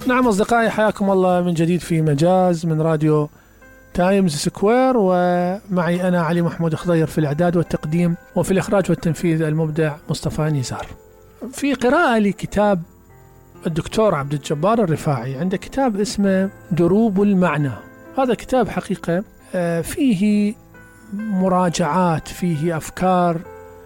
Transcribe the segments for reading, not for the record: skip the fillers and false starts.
نعم أصدقائي، حياكم الله من جديد في مجاز من راديو تايمز سكوير، ومعي أنا علي محمود خضير في الإعداد والتقديم، وفي الإخراج والتنفيذ المبدع مصطفى نزار. في قراءة لكتاب الدكتور عبد الجبار الرفاعي، عنده كتاب اسمه دروب المعنى. هذا كتاب حقيقة فيه مراجعات، فيه أفكار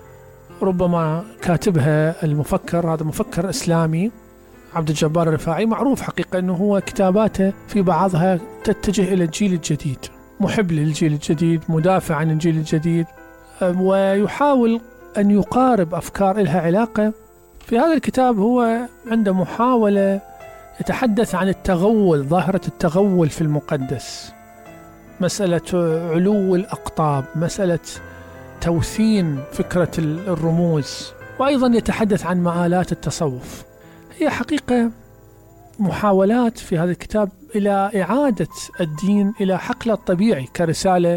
ربما كاتبها المفكر، هذا مفكر إسلامي عبد الجبار الرفاعي، معروف حقيقة أنه هو كتاباته في بعضها تتجه إلى الجيل الجديد، محب للجيل الجديد، مدافع عن الجيل الجديد، ويحاول أن يقارب أفكار لها علاقة. في هذا الكتاب هو عنده محاولة يتحدث عن التغول، ظاهرة التغول في المقدس، مسألة علو الأقطاب، مسألة توثين فكرة الرموز، وأيضا يتحدث عن مآلات التصوف. هي حقيقة محاولات في هذا الكتاب إلى إعادة الدين إلى حقله الطبيعي كرسالة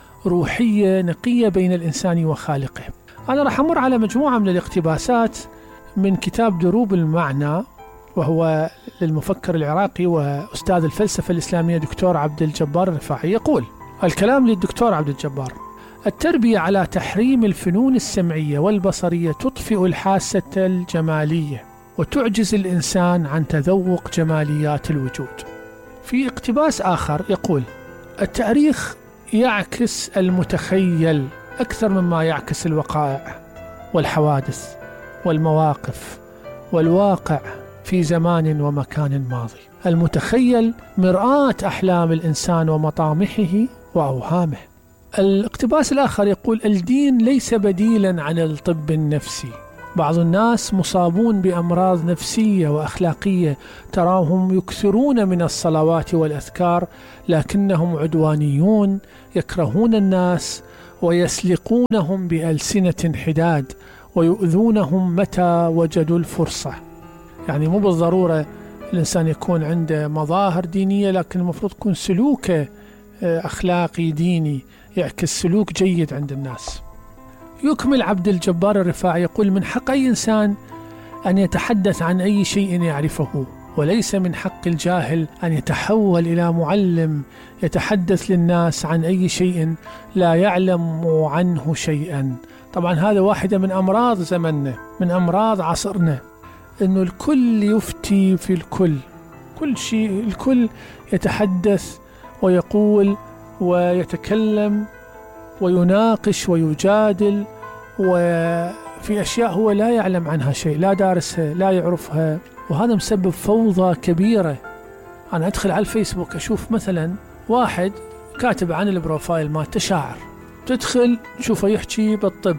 روحية نقية بين الإنسان وخالقه. أنا راح أمر على مجموعة من الاقتباسات من كتاب دروب المعنى، وهو للمفكر العراقي وأستاذ الفلسفة الإسلامية دكتور عبد الجبار الرفاعي. يقول الكلام للدكتور عبد الجبار: التربية على تحريم الفنون السمعية والبصرية تطفئ الحاسة الجمالية وتعجز الإنسان عن تذوق جماليات الوجود. في اقتباس آخر يقول: التاريخ يعكس المتخيل أكثر مما يعكس الوقائع والحوادث والمواقف والواقع في زمان ومكان ماضي. المتخيل مرآة أحلام الإنسان ومطامحه وأوهامه. الاقتباس الآخر يقول: الدين ليس بديلا عن الطب النفسي. بعض الناس مصابون بأمراض نفسية وأخلاقية، تراهم يكثرون من الصلوات والأذكار لكنهم عدوانيون، يكرهون الناس ويسلقونهم بألسنة حداد ويؤذونهم متى وجدوا الفرصة. يعني مو بالضرورة الإنسان يكون عنده مظاهر دينية، لكن المفروض يكون سلوكه أخلاقي ديني، يعكس سلوك جيد عند الناس. يكمل عبد الجبار الرفاعي يقول: من حق أي إنسان أن يتحدث عن أي شيء يعرفه، وليس من حق الجاهل أن يتحول إلى معلم يتحدث للناس عن أي شيء لا يعلم عنه شيئا. طبعا هذا واحدة من أمراض زمننا، من أمراض عصرنا، أنه الكل يفتي في الكل، كل شيء الكل يتحدث ويقول ويتكلم ويناقش ويجادل، وفي أشياء هو لا يعلم عنها شيء، لا دارسها، لا يعرفها، وهذا مسبب فوضى كبيرة. أنا أدخل على الفيسبوك أشوف مثلا واحد كاتب عن البروفايل ما تشاعر، تدخل تشوفه يحكي بالطب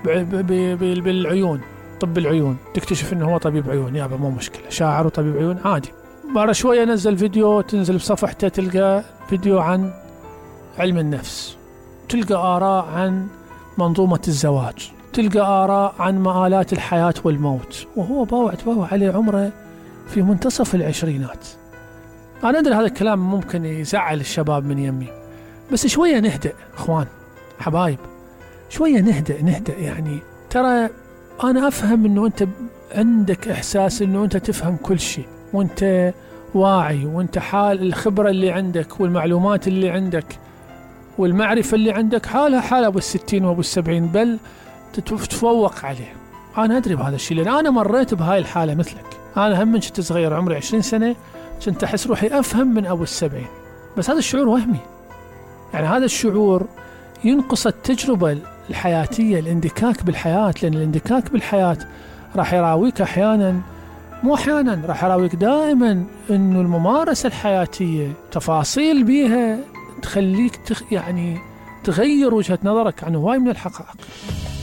بالعيون، طب العيون، تكتشف أنه هو طبيب عيون. يابا مو مشكلة، شاعر وطبيب عيون عادي. مرة شوية نزل فيديو، تنزل بصفحته تلقى فيديو عن علم النفس، تلقى آراء عن منظومة الزواج، تلقى آراء عن مآلات الحياة والموت، وهو باوع عليه عمره في منتصف العشرينات. أنا أدري هذا الكلام ممكن يزعل الشباب من يمي، بس شوية نهدأ أخوان حبايب، شوية نهدأ. يعني ترى أنا أفهم أنه أنت عندك إحساس أنه أنت تفهم كل شيء، وأنت واعي، وأنت حال الخبرة اللي عندك والمعلومات اللي عندك والمعرفة اللي عندك حالها أبو 60 وأبو 70، بل تتفوق عليه. أنا أدري بهذا الشيء، لأن أنا مريت بهاي الحالة مثلك. أنا هم من كنت صغير عمري 20 سنة كنت أحس روحي أفهم من أبو 70، بس هذا الشعور وهمي. يعني هذا الشعور ينقص التجربة الحياتية، الاندكاك بالحياة، لأن الاندكاك بالحياة راح يراويك أحيانا، مو أحيانا، راح يراويك دائما أنه الممارسة الحياتية تفاصيل بيها تخليك يعني تغير وجهة نظرك عن هواي من الحقائق.